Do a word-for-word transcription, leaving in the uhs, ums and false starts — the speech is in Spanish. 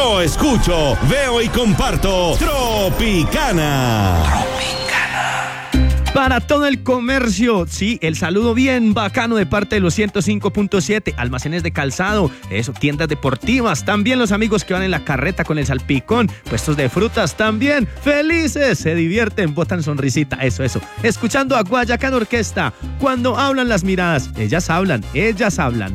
Yo escucho, veo y comparto Tropicana. Para todo el comercio, sí, el saludo bien bacano de parte de los ciento cinco punto siete, almacenes de calzado, eso, tiendas deportivas, también los amigos que van en la carreta con el salpicón, puestos de frutas también, felices, se divierten, botan sonrisita, eso, eso. Escuchando a Guayacán Orquesta, cuando hablan las miradas, ellas hablan, ellas hablan.